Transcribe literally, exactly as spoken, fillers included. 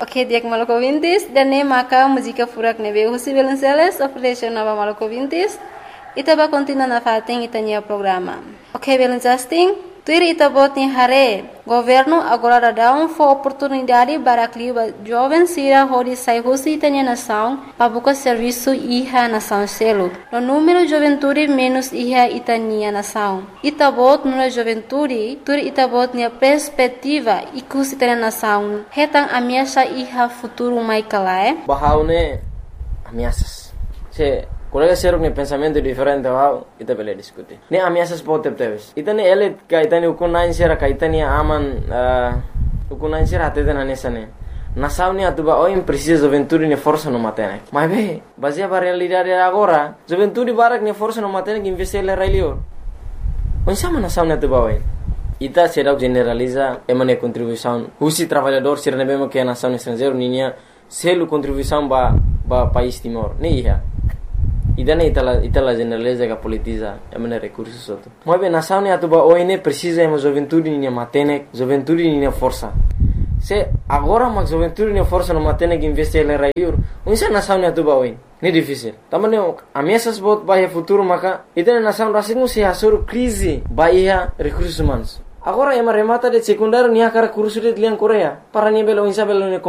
Ok, diak Maluku Vintis, dan ne maka música furak nebe husi Belenceles, operation nova Maluku Vintis, ita ba continua na fating itanya programa. Ok, Belencasting, tuir ita bot ni hare, governo agora dá um for oportunidade para cliba jovens sira hodi sai husi itanya nação, para buka serviço iha nação selo. No número juventude menos iha itania nação. Ita bot no juventude, tuir ita bot ni perspectiva ikus itanya nação. Hetang ameaça iha futuro mai kalae. Bahaune ameaças. Se colega serok ni pensamento diferente wow, ita bele diskuti. Ni ameaças pode teves. Ita ni ele ka ita ni ukunain sera ka ita ni aman uh, ukunain sera atete na nesane. Nação ni atuba oi precisa juventude ni força no matene. Mas be, baseia para realidade agora, juventude barak ni força no matene que investir ele railio. Onde sama nação ni atuba oi. Ita será generaliza emane contribuição. Husi trabalhador será nebema que a nação estrangeiro ninya selo contribuição ba ba país Timor. Ni iha. Ida ne itala itala generaliza que politiza emane recursos outro. Mas bem nação ni atuba oi ne precisa ema juventude ni matene, juventude ni força. Se agora mas juventude ni força no matene que investir ele railio. Onde nação ni atuba oi. Ni difícil. Tamane ameaças bot bahia futuro maka ida nação rasingu se hasur crise bahia recursos humanos. Agora ema remata de secundário ni akara curso de liang Korea. Para ni belo insa belo